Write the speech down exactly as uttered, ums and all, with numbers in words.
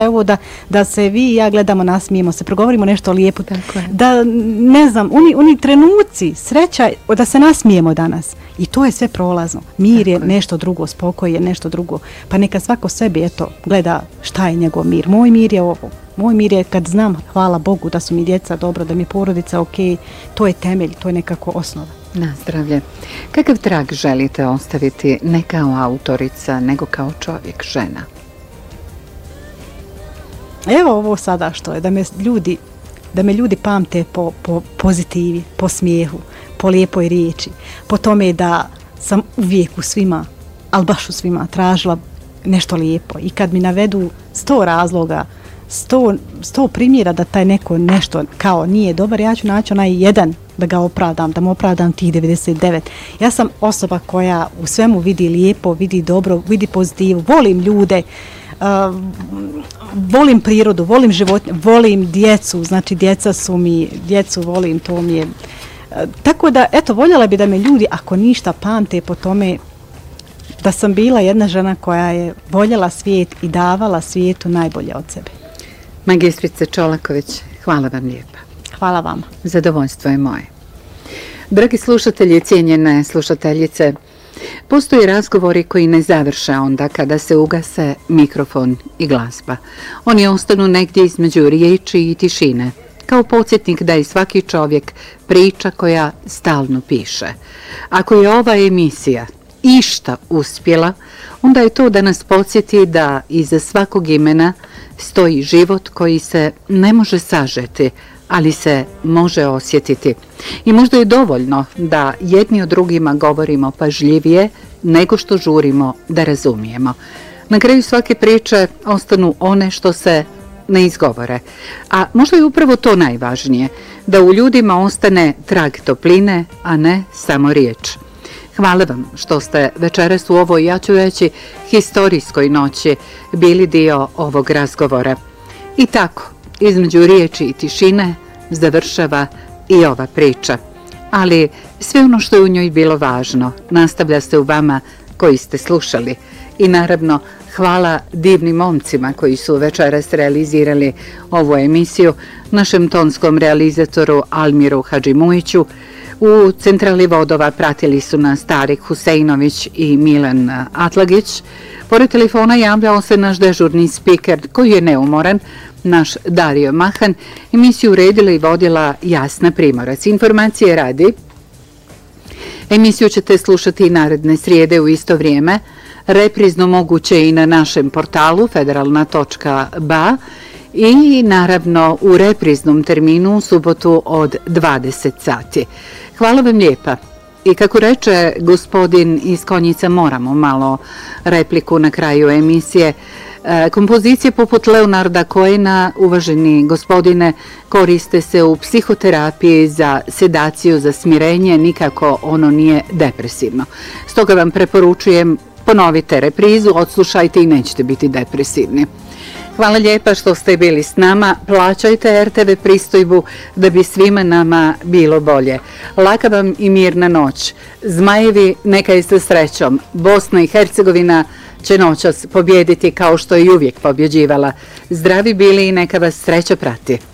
Evo da, da se vi i ja gledamo, nasmijemo se, progovorimo nešto lijepo. Da, ne znam, oni, oni trenuci, sreća, da se nasmijemo danas. I to je sve prolazno. Mir Tako je nešto drugo, spokoj je nešto drugo. Pa neka svako sebi, eto, gleda šta je njegov mir. Moj mir je ovo. Moj mir je kad znam, hvala Bogu, da su mi djeca dobro, da mi je porodica ok. To je temelj, to je nekako osnova. Na zdravlje. Kakav trag želite ostaviti ne kao autorica, nego kao čovjek, žena? Evo ovo sada što je, da me ljudi, da me ljudi pamte po, po pozitivi, po smijehu, po lijepoj riječi, po tome da sam uvijek u svima, ali baš u svima, tražila nešto lijepo. I kad mi navedu sto razloga, sto, sto primjera da taj neko nešto kao nije dobar, ja ću naći onaj jedan da ga opravdam, da mu opravdam tih devedeset devet. Ja sam osoba koja u svemu vidi lijepo, vidi dobro, vidi pozitivu, volim ljude, Uh, volim prirodu, volim životinje, volim djecu, znači djeca su mi, djecu volim, to mi je. Uh, tako da, eto, voljela bi da me ljudi, ako ništa, pamte po tome da sam bila jedna žena koja je voljela svijet i davala svijetu najbolje od sebe. Magistrice Čolaković, hvala vam lijepa. Hvala vama. Zadovoljstvo je moje. Dragi slušatelji, cijenjene slušateljice, postoje razgovori koji ne završe onda kada se ugase mikrofon i glazba. Oni ostanu negdje između riječi i tišine, kao podsjetnik da je svaki čovjek priča koja stalno piše. Ako je ova emisija išta uspjela, onda je to da nas podsjeti da iza svakog imena stoji život koji se ne može sažeti, ali se može osjetiti. I možda je dovoljno da jedni o drugima govorimo pažljivije nego što žurimo da razumijemo. Na kraju svake priče ostanu one što se ne izgovore. A možda je upravo to najvažnije, da u ljudima ostane trag topline, a ne samo riječ. Hvala vam što ste večeras u ovoj, ja ću reći, historijskoj noći bili dio ovog razgovora. I tako, između riječi i tišine završava i ova priča. Ali sve ono što je u njoj bilo važno nastavlja se u vama koji ste slušali. I naravno, hvala divnim momcima koji su večeras realizirali ovu emisiju, našem tonskom realizatoru Almiru Hadžimujiću. U centrali vodova pratili su nas Tarik Huseinović i Milan Atlagić. Pored telefona javljao se naš dežurni spiker koji je neumoran, naš Dario Mahan. Emisiju uredila i vodila Jasna Primorac. Informacije radi. Emisiju ćete slušati i naredne srijede u isto vrijeme. Reprizno moguće i na našem portalu federalna točka ba i naravno u repriznom terminu u subotu od dvadeset sati. Hvala vam lijepa. I kako reče gospodin iz Konjica, moramo malo repliku na kraju emisije. Kompozicije poput Leonarda Cohena, uvaženi gospodine, koriste se u psihoterapiji za sedaciju, za smirenje, nikako ono nije depresivno. Stoga vam preporučujem, ponovite reprizu, odslušajte i nećete biti depresivni. Hvala lijepa što ste bili s nama. Plaćajte er te ve pristojbu da bi svima nama bilo bolje. Laka vam i mirna noć. Zmajevi, neka je sa srećom. Bosna i Hercegovina će noćas pobjediti kao što je i uvijek pobjeđivala. Zdravi bili i neka vas sreća prati.